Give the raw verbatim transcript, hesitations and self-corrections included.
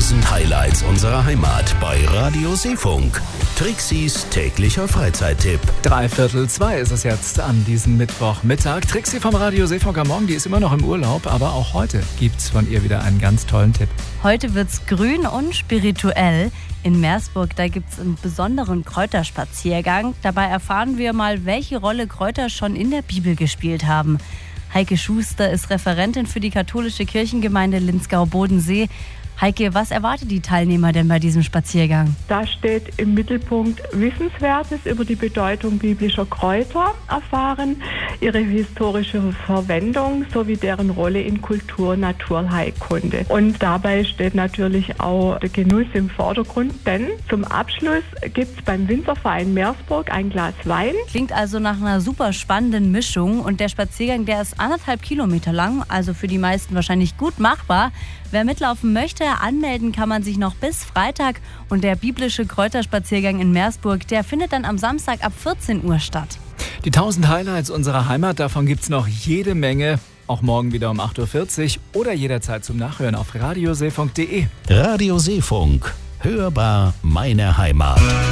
tausend Highlights unserer Heimat bei Radio Seefunk. Trixis täglicher Freizeittipp. Dreiviertel zwei ist es jetzt an diesem Mittwochmittag. Trixi vom Radio Seefunk am Morgen, die ist immer noch im Urlaub, aber auch heute gibt's von ihr wieder einen ganz tollen Tipp. Heute wird's grün und spirituell. In Meersburg, da gibt's einen besonderen Kräuterspaziergang. Dabei erfahren wir mal, welche Rolle Kräuter schon in der Bibel gespielt haben. Heike Schuster ist Referentin für die katholische Kirchengemeinde Linzgau-Bodensee. Heike, was erwartet die Teilnehmer denn bei diesem Spaziergang? Da steht im Mittelpunkt Wissenswertes über die Bedeutung biblischer Kräuter erfahren, ihre historische Verwendung sowie deren Rolle in Kultur, Naturheilkunde. Und dabei steht natürlich auch der Genuss im Vordergrund, denn zum Abschluss gibt es beim Winzerverein Meersburg ein Glas Wein. Klingt also nach einer super spannenden Mischung und der Spaziergang, der ist anderthalb Kilometer lang, also für die meisten wahrscheinlich gut machbar. Wer mitlaufen möchte, anmelden kann man sich noch bis Freitag und der biblische Kräuterspaziergang in Meersburg, der findet dann am Samstag ab vierzehn Uhr statt. Die tausend Highlights unserer Heimat, davon gibt's noch jede Menge. Auch morgen wieder um acht Uhr vierzig oder jederzeit zum Nachhören auf radioseefunk punkt de. Radio Seefunk. Hörbar meine Heimat.